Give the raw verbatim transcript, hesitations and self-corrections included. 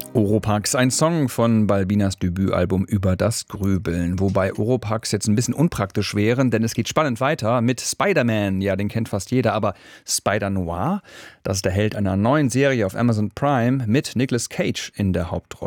Oropax, ein Song von Balbinas Debütalbum Über das Grübeln. Wobei Oropax jetzt ein bisschen unpraktisch wären, denn es geht spannend weiter mit Spider-Man. Ja, den kennt fast jeder, aber Spider-Noir, das ist der Held einer neuen Serie auf Amazon Prime mit Nicolas Cage in der Hauptrolle.